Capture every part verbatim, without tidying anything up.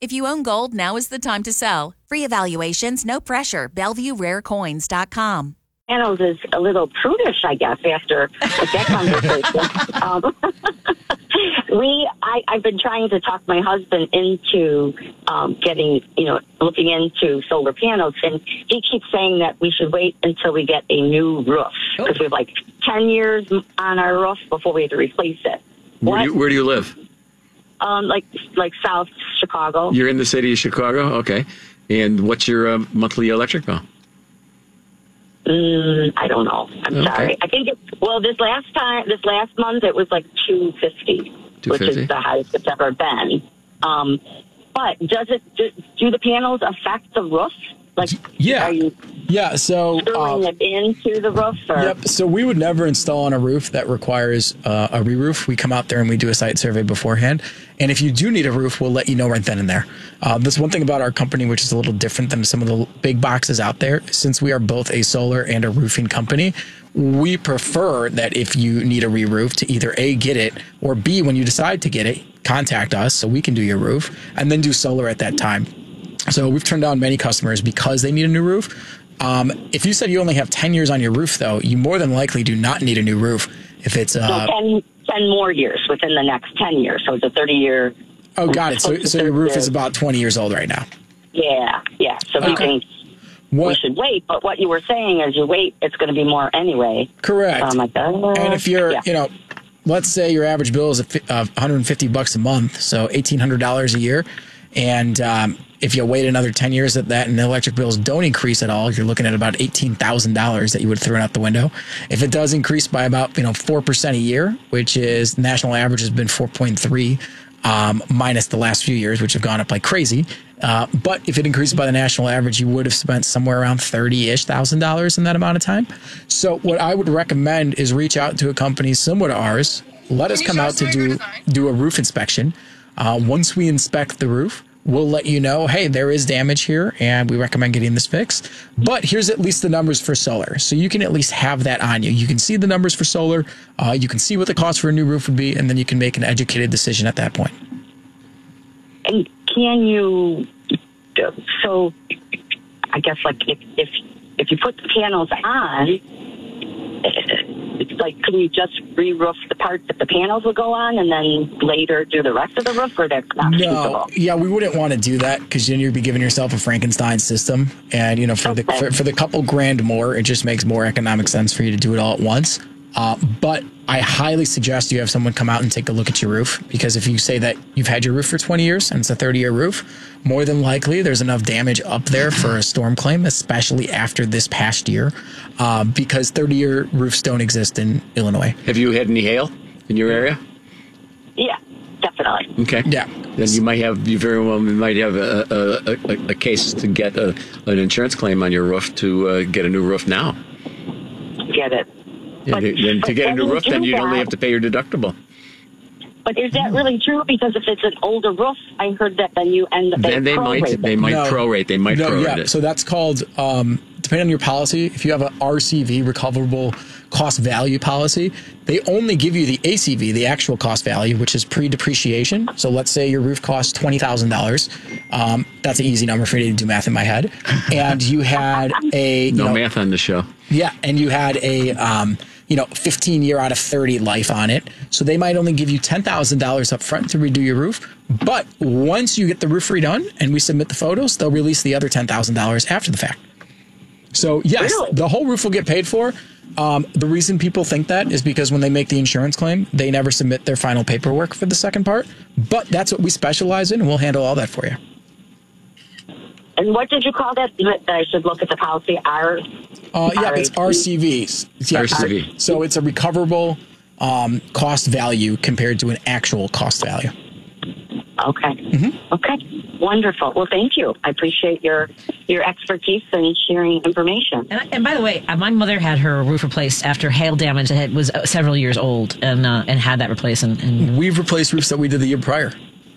If you own gold, now is the time to sell. Free evaluations, no pressure. Bellevue Rare Coins dot com. Panels is a little prudish, I guess, after that conversation. um, we, I, I've been trying to talk my husband into um, getting, you know, looking into solar panels, and he keeps saying that we should wait until we get a new roof because we have like ten years on our roof before we have to replace it. Where do you, where do you live? Um, like like South Chicago. You're in the city of Chicago, okay. And what's your uh, monthly electric bill? Mm, I don't know. I'm Okay. sorry. I think it, well, this last time, this last month, it was like two fifty, which is the highest it's ever been. Um, but does it do, do the panels affect the roof? Like, Yeah. are you Yeah, so screwing uh, it into the roof? Or? Yep. So we would never install on a roof that requires uh, a re-roof. We come out there and we do a site survey beforehand. And if you do need a roof, we'll let you know right then and there. Uh, that's one thing about our company, which is a little different than some of the big boxes out there. Since we are both a solar and a roofing company, we prefer that if you need a re-roof to either A, get it, or B, when you decide to get it, contact us so we can do your roof and then do solar at that time. So we've turned down many customers because they need a new roof. Um, if you said you only have ten years on your roof, though, you more than likely do not need a new roof. If it's uh, so ten, ten more years within the next ten years. So it's a thirty-year. Oh, got it. So, so your roof is about twenty years old right now. Yeah, yeah. So we Okay. think What? we should wait. But what you were saying is you wait, it's going to be more anyway. Correct. So I'm like, uh, And if you're, yeah. you know, let's say your average bill is a fi- uh, one hundred fifty bucks a month, so eighteen hundred dollars a year. And um, if you wait another ten years at that and the electric bills don't increase at all, you're looking at about eighteen thousand dollars that you would have thrown out the window. If it does increase by about, you know, four percent a year, which is the national average has been four point three, um, minus the last few years, which have gone up like crazy. Uh, but if it increases by the national average, you would have spent somewhere around thirty-ish thousand dollars in that amount of time. So what I would recommend is reach out to a company similar to ours. Let us come out to do do a roof inspection. Uh, once we inspect the roof, we'll let you know, hey, there is damage here, and we recommend getting this fixed. But here's at least the numbers for solar. So you can at least have that on you. You can see the numbers for solar. Uh, you can see what the cost for a new roof would be, and then you can make an educated decision at that point. And can you, so I guess like if, if, if you put the panels on, it's like, can you just re-roof the part that the panels will go on and then later do the rest of the roof, or that's not No, feasible? yeah, we wouldn't want to do that because then you'd be giving yourself a Frankenstein system. And, you know, for the Okay. for, for the couple grand more, it just makes more economic sense for you to do it all at once. Uh, but I highly suggest you have someone come out and take a look at your roof, because if you say that you've had your roof for twenty years and it's a thirty-year roof, more than likely there's enough damage up there for a storm claim, especially after this past year, uh, because thirty-year roofs don't exist in Illinois. Have you had any hail in your area? Yeah, definitely. Okay. Yeah. Then you might have, you very well might have a, a, a, a case to get a, an insurance claim on your roof to uh, get a new roof now. Get it. Yeah, But- then to but get a when new you roof, do then you'd only that- have to pay your deductible. But is that really true? Because if it's an older roof, I heard that then you end up Then they might prorating. they might No. prorate. They might No, prorate yeah. it. So that's called, um, depending on your policy, if you have an R C V, recoverable cost value policy, they only give you the A C V, the actual cost value, which is pre-depreciation. So let's say your roof costs twenty thousand dollars. Um, that's an easy number for me to do math in my head. And you had a, you no know, math on the show. yeah, and you had a, um, you know, fifteen year out of thirty life on it. So they might only give you ten thousand dollars up front to redo your roof. But once you get the roof redone and we submit the photos, they'll release the other ten thousand dollars after the fact. So yes, Really? the whole roof will get paid for. Um, the reason people think that is because when they make the insurance claim, they never submit their final paperwork for the second part. But that's what we specialize in, and we'll handle all that for you. And what did you call that? That I should look at the policy. R. Uh, yeah, it's R A R C. C Vs. Yeah, R C V. So it's a recoverable um, cost value compared to an actual cost value. Okay. Mm-hmm. Okay. Wonderful. Well, thank you. I appreciate your your expertise and sharing information. And, I, and by the way, uh, my mother had her roof replaced after hail damage that had, was uh, several years old, and uh, and had that replaced. And, and We've replaced roofs that we did the year prior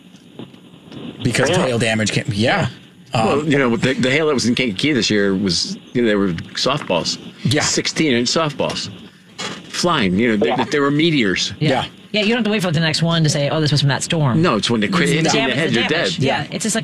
because of Really? hail damage. Came, yeah. Um, Well, you know, the, the hail that was in Kankakee this year was, you know, they were softballs. Yeah. sixteen inch softballs. Flying. You know, they, Yeah. they were meteors. yeah. yeah, you don't have to wait for the next one to say, oh, this was from that storm. No, it's when they crit hits you in the Damage head, the you're dead. damage. Yeah, it's just like